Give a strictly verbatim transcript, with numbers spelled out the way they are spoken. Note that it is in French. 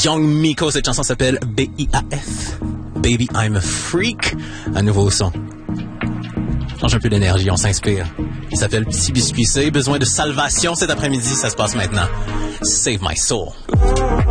Young Miko. Cette chanson s'appelle B I A F. Baby, I'm a Freak. Un nouveau son. Change un peu d'énergie, on s'inspire. Il s'appelle Petit Biscuit C. Besoin de salvation cet après-midi, ça se passe maintenant. Save my soul.